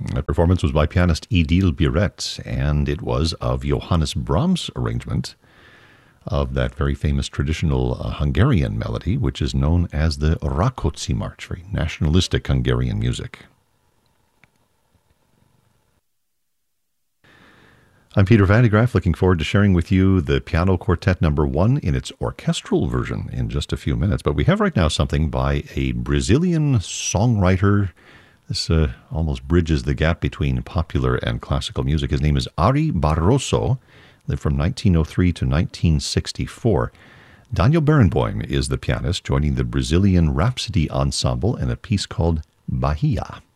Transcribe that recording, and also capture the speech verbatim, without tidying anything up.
The performance was by pianist Idil Biret, and it was of Johannes Brahms' arrangement of that very famous traditional uh, Hungarian melody, which is known as the Rákóczi March, very nationalistic Hungarian music. I'm Peter Van de Graaff, looking forward to sharing with you the Piano Quartet number one in its orchestral version in just a few minutes. But we have right now something by a Brazilian songwriter. This uh, almost bridges the gap between popular and classical music. His name is Ari Barroso, lived from nineteen oh three to nineteen sixty-four. Daniel Barenboim is the pianist, joining the Brazilian Rhapsody Ensemble in a piece called Bahia.